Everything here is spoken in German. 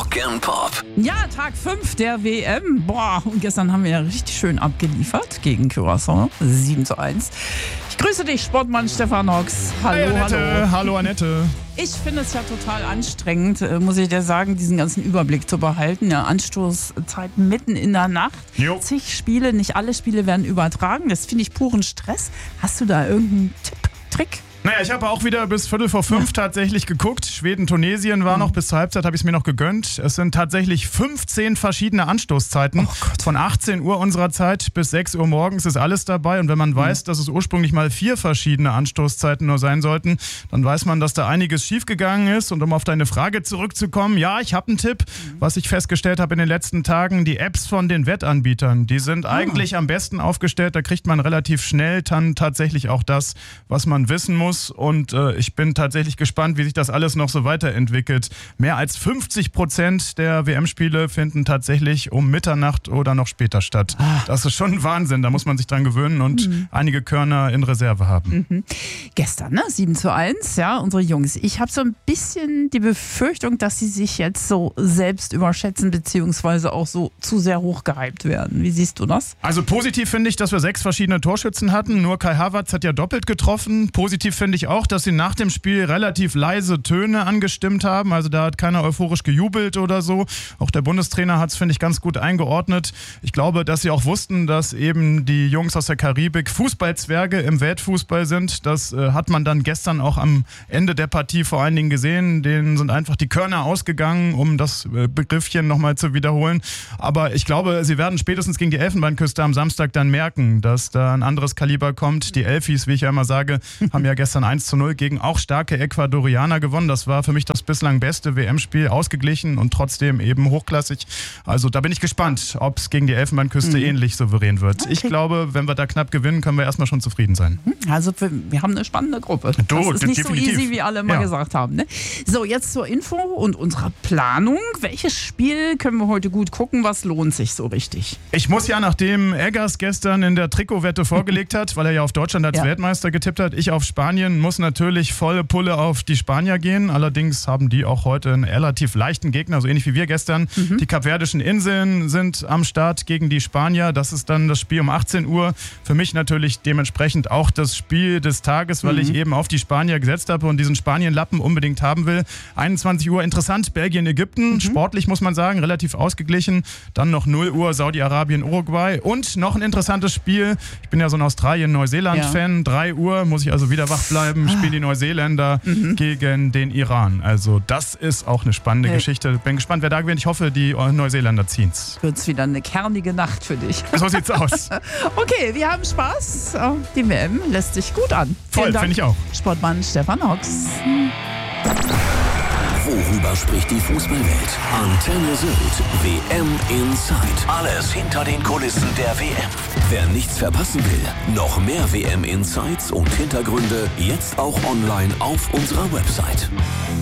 Rock and Pop. Ja, Tag 5 der WM. Boah, und gestern haben wir ja richtig schön abgeliefert gegen Curaçao. 7:1. Ich grüße dich, Sportmann Stefan Hocks. Hallo, Hi Annette. hallo. Hallo Annette. Ich finde es ja total anstrengend, muss ich dir sagen, diesen ganzen Überblick zu behalten. Ja, Anstoßzeit mitten in der Nacht. Jo. Zig Spiele, nicht alle Spiele werden übertragen. Das finde ich puren Stress. Hast du da irgendeinen Tipp, Trick? Naja, ich habe auch wieder bis 4:45 tatsächlich geguckt. Schweden-Tunesien war noch, bis zur Halbzeit habe ich es mir noch gegönnt. Es sind tatsächlich 15 verschiedene Anstoßzeiten. Von 18 Uhr unserer Zeit bis 6 Uhr morgens ist alles dabei. Und wenn man weiß, dass es ursprünglich mal 4 verschiedene Anstoßzeiten nur sein sollten, dann weiß man, dass da einiges schiefgegangen ist. Und um auf deine Frage zurückzukommen, ja, ich habe einen Tipp, was ich festgestellt habe in den letzten Tagen. Die Apps von den Wettanbietern, die sind eigentlich am besten aufgestellt. Da kriegt man relativ schnell dann tatsächlich auch das, was man wissen muss. Und ich bin tatsächlich gespannt, wie sich das alles noch so weiterentwickelt. Mehr als 50% der WM-Spiele finden tatsächlich um Mitternacht oder noch später statt. Das ist schon Wahnsinn, da muss man sich dran gewöhnen und einige Körner in Reserve haben. Gestern, ne? 7:1, ja, unsere Jungs. Ich habe so ein bisschen die Befürchtung, dass sie sich jetzt so selbst überschätzen, beziehungsweise auch so zu sehr hoch gehypt werden. Wie siehst du das? Also positiv finde ich, dass wir 6 verschiedene Torschützen hatten. Nur Kai Havertz hat ja doppelt getroffen. Positiv finde ich auch, dass sie nach dem Spiel relativ leise Töne angestimmt haben. Also da hat keiner euphorisch gejubelt oder so. Auch der Bundestrainer hat es, finde ich, ganz gut eingeordnet. Ich glaube, dass sie auch wussten, dass eben die Jungs aus der Karibik Fußballzwerge im Weltfußball sind. Das hat man dann gestern auch am Ende der Partie vor allen Dingen gesehen. Denen sind einfach die Körner ausgegangen, um das Begriffchen nochmal zu wiederholen. Aber ich glaube, sie werden spätestens gegen die Elfenbeinküste am Samstag dann merken, dass da ein anderes Kaliber kommt. Die Elfis, wie ich ja immer sage, haben ja gestern 1:0 gegen auch starke Ecuadorianer gewonnen. Das war für mich das bislang beste WM-Spiel, ausgeglichen und trotzdem eben hochklassig. Also da bin ich gespannt, ob es gegen die Elfenbeinküste ähnlich souverän wird. Okay. Ich glaube, wenn wir da knapp gewinnen, können wir erstmal schon zufrieden sein. Also wir haben eine spannende Gruppe. Das ist nicht definitiv so easy, wie alle mal gesagt haben. Ne? So, jetzt zur Info und unserer Planung. Welches Spiel können wir heute gut gucken? Was lohnt sich so richtig? Ich muss ja, nachdem Eggers gestern in der Trikotwette vorgelegt hat, weil er ja auf Deutschland als Weltmeister getippt hat, ich auf Spanien, muss natürlich volle Pulle auf die Spanier gehen. Allerdings haben die auch heute einen relativ leichten Gegner, so ähnlich wie wir gestern. Die Kapverdischen Inseln sind am Start gegen die Spanier. Das ist dann das Spiel um 18 Uhr. Für mich natürlich dementsprechend auch das Spiel des Tages, weil ich eben auf die Spanier gesetzt habe und diesen Spanienlappen unbedingt haben will. 21 Uhr interessant, Belgien, Ägypten. Sportlich muss man sagen, relativ ausgeglichen. Dann noch 0 Uhr Saudi-Arabien, Uruguay. Und noch ein interessantes Spiel. Ich bin ja so ein Australien-Neuseeland-Fan. 3 Uhr muss ich also wieder wach bleiben. Spielen die Neuseeländer gegen den Iran. Also das ist auch eine spannende Geschichte. Bin gespannt, wer da gewinnt. Ich hoffe, die Neuseeländer ziehen's. Wird's wieder eine kernige Nacht für dich. So sieht's aus. Okay, wir haben Spaß. Die WM lässt sich gut an. Voll, finde ich auch. Sportmann Stefan Hocks. Worüber spricht die Fußballwelt? Antenne Sylt. WM Inside. Alles hinter den Kulissen der WM. Wer nichts verpassen will, noch mehr WM Insights und Hintergründe jetzt auch online auf unserer Website.